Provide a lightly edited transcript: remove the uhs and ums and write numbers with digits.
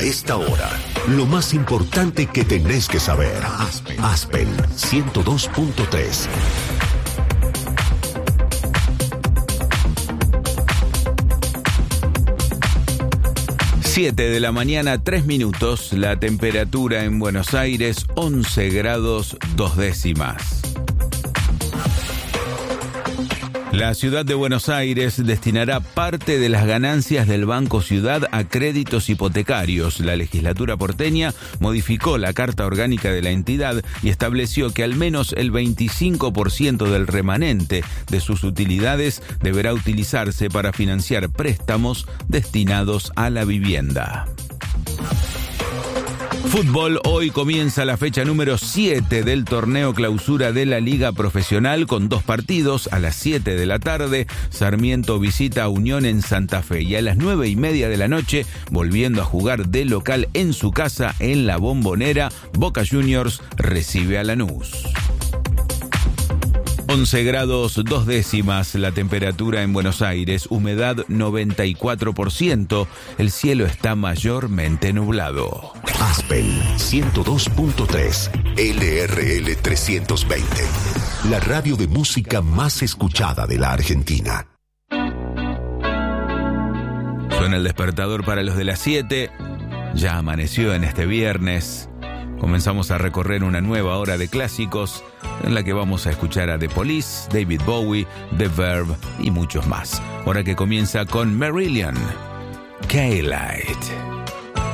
A esta hora, lo más importante que tenés que saber. Aspen 102.3. 7 de la mañana, 3 minutos. La temperatura en Buenos Aires, 11 grados 2 décimas. La ciudad de Buenos Aires destinará parte de las ganancias del Banco Ciudad a créditos hipotecarios. La legislatura porteña modificó la Carta Orgánica de la entidad y estableció que al menos el 25% del remanente de sus utilidades deberá utilizarse para financiar préstamos destinados a la vivienda. Fútbol, hoy comienza la fecha número 7 del torneo clausura de la Liga Profesional con 2 partidos. A las 7 de la tarde, Sarmiento visita a Unión en Santa Fe y a las 9:30 de la noche, volviendo a jugar de local en su casa en La Bombonera, Boca Juniors recibe a Lanús. 11 grados 2 décimas la temperatura en Buenos Aires, humedad 94%, el cielo está mayormente nublado. Aspen 102.3, LRL 320, la radio de música más escuchada de la Argentina. Suena el despertador para los de las 7, ya amaneció en este viernes. Comenzamos a recorrer una nueva hora de clásicos en la que vamos a escuchar a The Police, David Bowie, The Verve y muchos más. Hora que comienza con Marillion, K-Light.